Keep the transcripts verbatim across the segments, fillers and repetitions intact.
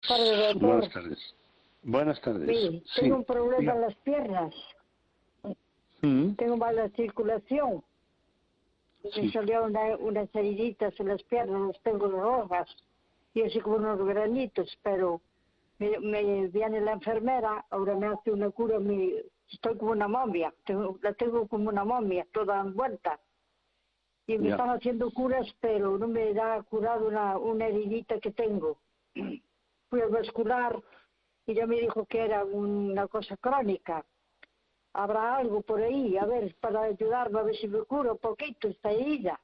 tardes, doctor. Buenas tardes. Buenas tardes. Sí, sí. tengo un problema Diga. en las piernas. ¿Mm? Tengo mala circulación. Sí. Me salió una, unas heriditas en las piernas, las tengo rojas. Y así como unos granitos, pero me, me viene la enfermera, ahora me hace una cura, me, estoy como una momia, tengo, la tengo como una momia, toda envuelta. Y me Ya. están haciendo curas, pero no me da curado una, una heridita que tengo. Fui al vascular y ya me dijo que era una cosa crónica. ¿Habrá algo por ahí? A ver, para ayudarme, a ver si me curo un poquito esta herida.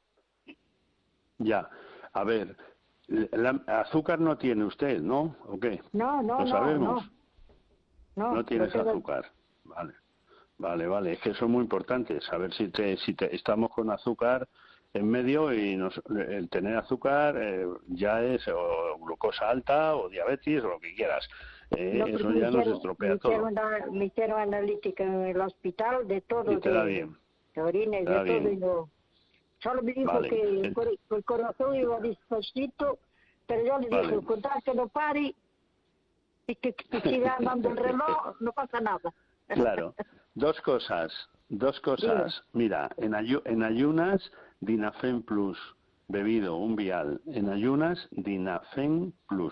Ya. A ver, la, azúcar no tiene usted, ¿no? ¿O qué? No, no, ¿Lo no, sabemos? no. No, No tienes no tengo... azúcar. Vale. Vale, vale. Es que eso es muy importante, saber si te, si te, estamos con azúcar en medio y nos, el tener azúcar eh, ya es o glucosa alta o diabetes o lo que quieras. Eh, No, eso porque me ya nos hicieron, me, estropea todo. hicieron una, me hicieron analítica en el hospital de Y todo, te da de, bien, de orina y te de da todo, bien. y no... Solo me dijo Vale. que el, Eh, cor el corazón iba despacito, pero yo le dije, Vale. con tal que no pare y que, que siga andando el reloj, no pasa nada. Claro. Dos cosas, dos Diga. cosas. Mira, en, ayu en ayunas, Dinafen Plus, bebido, un vial. En ayunas, Dinafen Plus.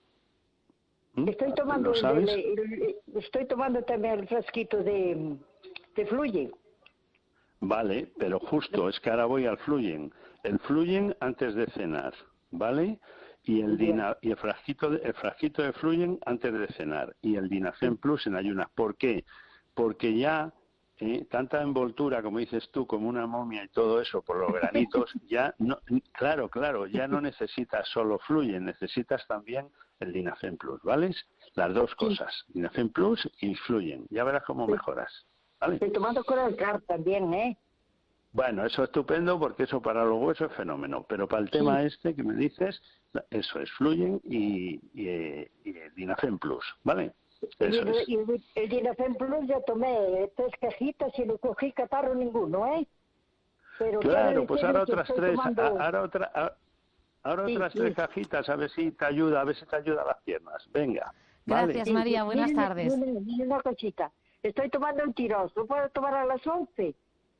¿Mm? Estoy tomando ¿Lo el, sabes? del- el- el- estoy tomando también el frasquito de, de Fluye. Vale, pero justo, es que ahora voy al Fluyen. El Fluyen antes de cenar, ¿vale? Y el, Bien. dina, y el, frasquito de, el frasquito de Fluyen antes de cenar. Y el Dinafen Plus en ayunas. ¿Por qué? Porque ya eh, tanta envoltura, como dices tú, como una momia y todo eso, por los granitos, ya no, claro, claro, ya no necesitas solo Fluyen, necesitas también el Dinafen Plus, ¿vale? Las dos Sí, cosas, Dinafen Plus y Fluyen. Ya verás cómo sí. mejoras, ¿vale? Estoy tomando Coralcar también, ¿eh? Bueno, eso es estupendo porque eso para los huesos es fenómeno, pero para el tema Sí. este que me dices, eso es Fluyen y, y, eh, y el Dinafen Plus, ¿vale? El, Eso es. el, el Dinafen Plus ya tomé tres cajitas y no cogí catarro ninguno, ¿eh? Pero quiero Claro, pues ahora decirle que otras estoy tres, a- tomando... ahora otra, a- ahora Sí, otras tres sí, cajitas, a ver si te ayuda, a ver si te ayuda a las piernas. Venga, ¿vale? Gracias, sí. María. Buenas Miren, tardes. miren, miren una cosita. Estoy tomando el tiroz. ¿Lo puedo tomar a las once?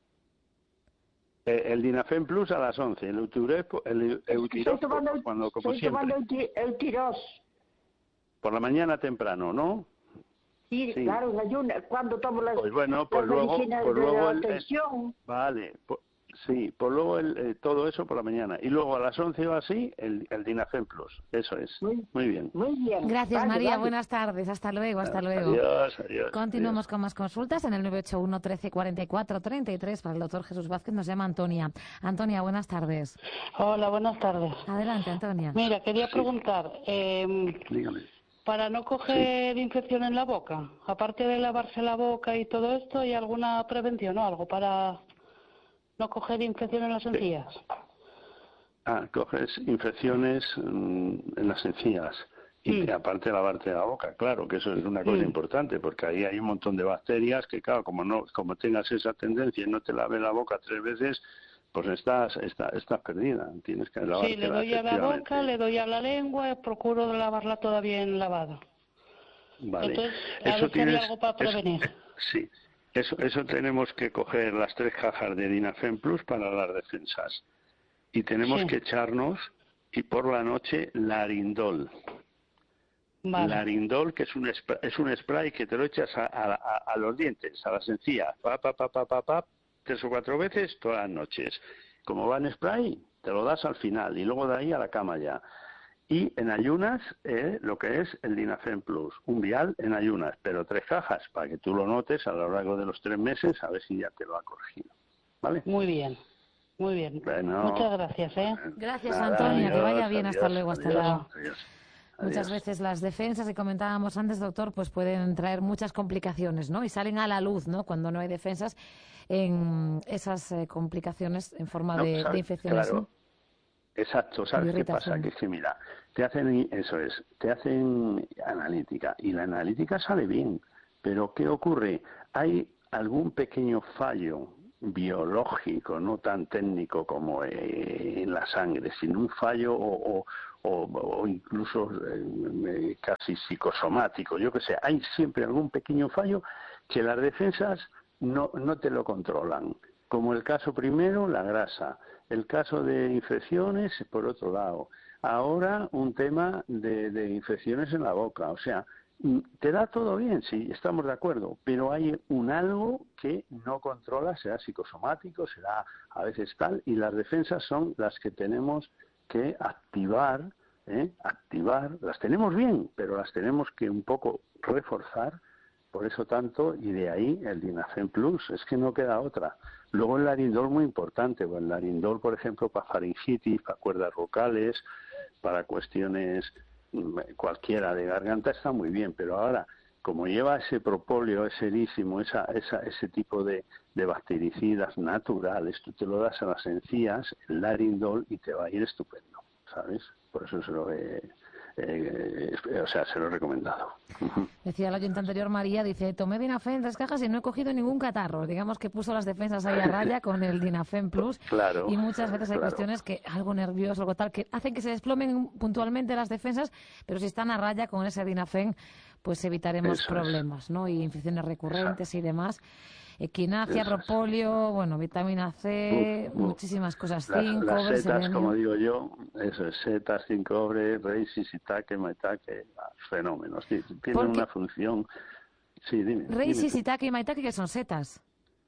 Eh, el Dinafen Plus a las once, el Eutiroz, el Es que estoy Eutiroz tomando, cuando, como estoy tomando siempre, el, ti- el tiroz. por la mañana temprano, ¿no? Sí, Sí. claro, en ayuno. Cuando tomo las, Pues bueno, las pues luego, medicinas pues de luego la el, el- tensión. vale, pues, sí, pues luego el, eh, todo eso por la mañana y luego a las once o así el, el Dinafen Plus, eso es, Muy, muy bien. muy bien. Gracias, Vale, María. vale. Buenas tardes. Hasta luego, hasta luego. Adiós, adiós, Continuamos adiós. con más consultas en el nueve ocho uno, trece, cuarenta y cuatro, treinta y tres para el doctor Jesús Vázquez. Nos llama Antonia. Antonia, buenas tardes. Hola, buenas tardes. Adelante, Antonia. Mira, quería Sí, preguntar, eh, dígame. para no Sí. coger infección en la boca, aparte de lavarse la boca y todo esto, ¿hay alguna prevención o algo para no coger infección en las Sí. encías? Ah, coges infecciones mm, en las encías y Mm. te- aparte de lavarte la boca, claro que eso es una cosa Mm. importante porque ahí hay un montón de bacterias que claro, como no como tengas esa tendencia y no te laves la boca tres veces, pues estás estás, estás perdida, tienes que Sí, lavártela le doy a la efectivamente. boca, le doy a la lengua, procuro lavarla toda bien lavada. Vale. Entonces, a Eso ver si había tienes algo para es- prevenir. sí. Eso eso tenemos que coger las tres cajas de Dinafen Plus para las defensas. Y tenemos Sí, que echarnos y por la noche Larindol. vale. Larindol, que es un spray, es un spray que te lo echas a, a- a- a los dientes, a las encías, pa, pa, pa, pa, pa, pa, tres o cuatro veces todas las noches. Como va en spray, te lo das al final y luego de ahí a la cama ya. Y en ayunas, eh, lo que es el Dinafen Plus, un vial en ayunas, pero tres cajas, para que tú lo notes a lo largo de los tres meses, a ver si ya te lo ha corregido. ¿Vale? Muy bien, muy bien. Bueno, Muchas gracias, ¿eh? Gracias, nada, Antonia. Que vaya adiós, bien. Hasta adiós, luego, hasta adiós, luego. adiós, Muchas adiós. veces las defensas que comentábamos antes, doctor, pues pueden traer muchas complicaciones, ¿no? Y salen a la luz, ¿no? Cuando no hay defensas, en esas eh, complicaciones en forma No, de, de ¿sabes? infecciones, Claro, ¿no? exacto, ¿sabes qué pasa? Irritación. Que es que mira, te hacen, eso es, te hacen analítica y la analítica sale bien, pero ¿qué ocurre? Hay algún pequeño fallo biológico, no tan técnico como eh, en la sangre, sino un fallo o, o, o, o incluso eh, casi psicosomático, yo que sé, hay siempre algún pequeño fallo que las defensas no, no te lo controlan, como el caso primero, la grasa, el caso de infecciones, por otro lado, ahora un tema de, de infecciones en la boca, o sea, te da todo bien, sí, estamos de acuerdo, pero hay un algo que no controla, será psicosomático, será a veces tal, y las defensas son las que tenemos que activar, ¿eh? activar, las tenemos bien, pero las tenemos que un poco reforzar, por eso tanto, y de ahí el Dinafen Plus, es que no queda otra. Luego el Larindol muy importante, bueno, el Larindol, por ejemplo, para faringitis, para cuerdas vocales, para cuestiones cualquiera de garganta está muy bien, pero ahora, como lleva ese propóleo, ese erísimo, esa, esa, ese tipo de, de bactericidas naturales, tú te lo das a las encías, el Larindol, y te va a ir estupendo, ¿sabes? Por eso se lo he, eh, eh, o sea, se lo he recomendado. Decía la oyente anterior, María, dice, tomé Dinafen tres cajas y no he cogido ningún catarro. Digamos que puso las defensas ahí a raya con el Dinafen Plus. Claro, y muchas veces hay claro. cuestiones que, algo nervioso, algo tal, que hacen que se desplomen puntualmente las defensas, pero si están a raya con ese Dinafen, pues evitaremos Eso problemas, es. ¿no? Y infecciones recurrentes Exacto. y demás. Equinacia, Eso es. propóleo, bueno, vitamina C, Uf, uf. muchísimas cosas, Las, zinc, las cobre, setas, selenio. como digo yo, eso es, setas, zinc, cobre, reishi, shiitake, maitake, fenómenos. Tienen Porque una función. Sí, dime. reishi, dime tú. shiitake y maitake, que son setas.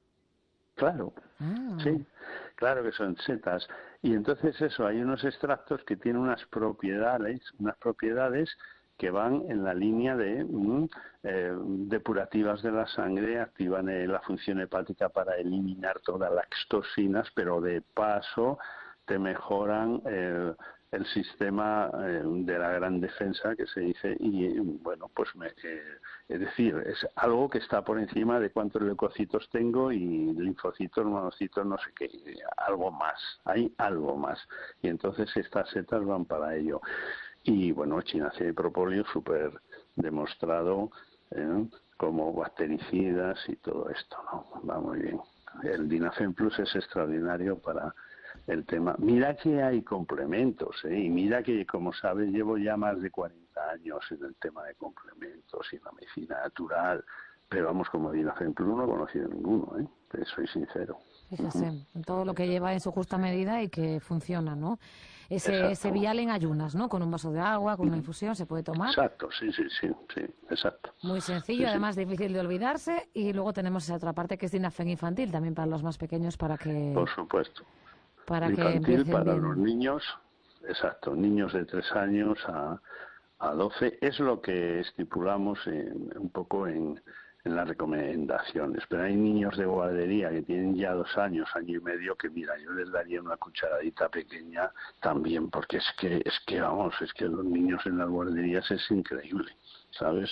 Claro, Ah. sí, claro que son setas. Y entonces eso, hay unos extractos que tienen unas propiedades, unas propiedades que van en la línea de mm, eh, depurativas de la sangre, activan eh, la función hepática para eliminar todas las toxinas, pero de paso te mejoran eh, el sistema eh, de la gran defensa, que se dice, y bueno, pues me, eh, es decir, es algo que está por encima de cuántos leucocitos tengo y linfocitos, monocitos, no sé qué, algo más, hay algo más. Y entonces estas setas van para ello. Y bueno, echinacea y propóleo súper demostrado ¿eh? como bactericidas y todo esto, ¿no? Va muy bien. El Dinafen Plus es extraordinario para el tema. Mira que hay complementos, ¿eh? Y mira que, como sabes, llevo ya más de cuarenta años en el tema de complementos y en la medicina natural, pero vamos, como Dinafen Plus no he conocido ninguno, ¿eh? Te soy sincero. Fíjese, Uh-huh. todo lo que lleva en su justa medida y que funciona, ¿no? Ese, ese vial en ayunas, ¿no? Con un vaso de agua, con una infusión, se puede tomar. Exacto, sí, sí, sí, sí, exacto. Muy sencillo, Sí, además sí. difícil de olvidarse. Y luego tenemos esa otra parte que es Dinafen infantil, también para los más pequeños, para que Por supuesto. para que Infantil empiecen para bien. los niños, exacto, niños de tres años a, a doce, es lo que estipulamos en, un poco en, en las recomendaciones. Pero hay niños de guardería que tienen ya dos años, año y medio, que mira, yo les daría una cucharadita pequeña también, porque es que, es que vamos, es que los niños en las guarderías es increíble, ¿sabes?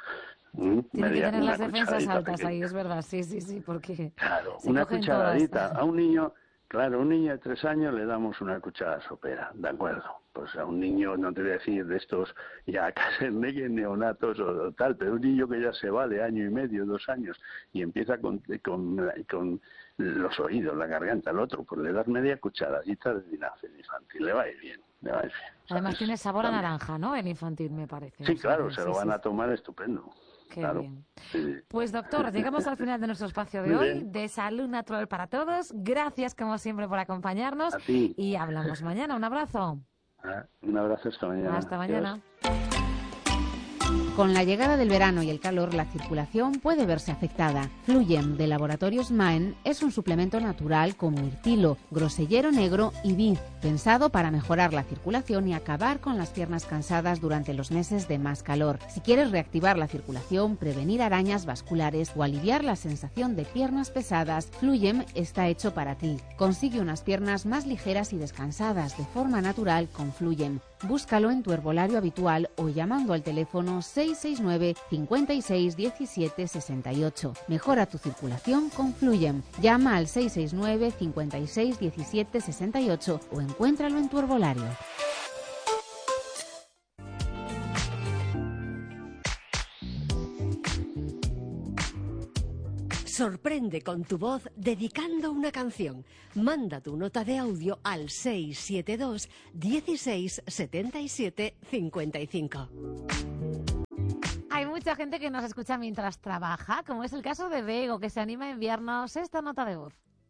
¿Mm? Tienen que tener una las defensas cucharadita altas pequeña. ahí, es verdad, sí, sí, sí, porque Claro, se una cogen cucharadita. todas. A un niño, claro, a un niño de tres años le damos una cucharada sopera, ¿de acuerdo? Pues a un niño, no te voy a decir de estos ya casi neonatos o tal, pero un niño que ya se va de año y medio, dos años, y empieza con, con, con los oídos, la garganta, el otro, pues le das media cucharadita de Dinafen infantil, le va a ir bien, le va a ir bien. Además ¿sabes? tiene sabor También. a naranja, ¿no? El infantil, me parece. Sí, O sea, claro, que se sí, lo van sí. a tomar estupendo. Qué Claro. bien. Sí. Pues doctor, llegamos al final de nuestro espacio de Muy hoy, bien. de Salud Natural para Todos. Gracias como siempre por acompañarnos A ti. y hablamos mañana. Un abrazo. Ah, un abrazo, hasta mañana. Hasta mañana. Adiós. Con la llegada del verano y el calor, la circulación puede verse afectada. Fluyem de Laboratorios Maen es un suplemento natural con mirtilo, grosellero negro y vid, pensado para mejorar la circulación y acabar con las piernas cansadas durante los meses de más calor. Si quieres reactivar la circulación, prevenir arañas vasculares o aliviar la sensación de piernas pesadas, Fluyem está hecho para ti. Consigue unas piernas más ligeras y descansadas de forma natural con Fluyem. Búscalo en tu herbolario habitual o llamando al teléfono seis seis nueve, cinco seis, uno siete, seis ocho. Mejora tu circulación con Fluyem. Llama al seis seis nueve, cinco seis, uno siete, seis ocho o encuéntralo en tu herbolario. Sorprende con tu voz dedicando una canción. Manda tu nota de audio al seis siete dos, dieciséis, setenta y siete, cincuenta y cinco. Hay mucha gente que nos escucha mientras trabaja, como es el caso de Bego, que se anima a enviarnos esta nota de voz.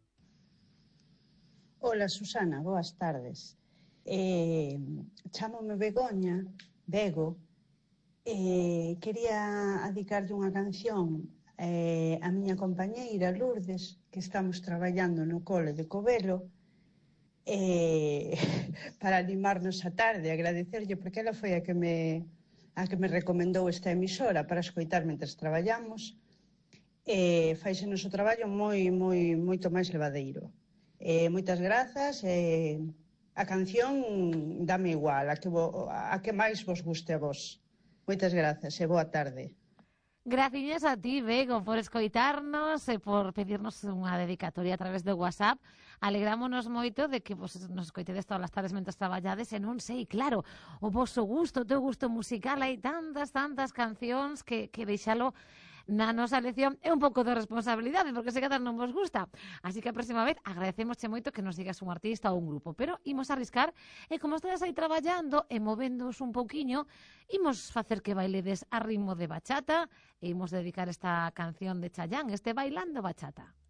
Hola, Susana, boas tardes. Eh, chámome Begoña, Bego, e eh, quería dedicarlle unha canción Eh, a miña compañeira Lourdes, que estamos traballando no cole de Covelo, eh, para animarnos a tarde, agradecerlle, porque ela foi a que me a que me recomendou esta emisora para escoitar mentres traballamos. Eh, faise noso traballo moi, moi, moito máis levadeiro. Eh, moitas grazas. Eh, a canción dame igual, a que, vo, a que máis vos guste a vos. Moitas grazas e boa tarde. Gracias a ti, Bego, por escoitarnos e por pedirnos unha dedicatoria a través de WhatsApp. Alegrámonos moito de que vos nos escoitedes todas as tardes mentres traballades e non sei, claro, o vosso gusto, o teu gusto musical, hai tantas, tantas cancións que, que deixalo na nosa lección é un pouco de responsabilidade, porque se cada non vos gusta. Así que a próxima vez agradecemosche moito que nos digas un artista ou un grupo, pero imos arriscar e como estades aí traballando e movéndoos un pouquiño, imos facer que bailedes a ritmo de bachata e imos dedicar esta canción de Chayanne, este Bailando Bachata.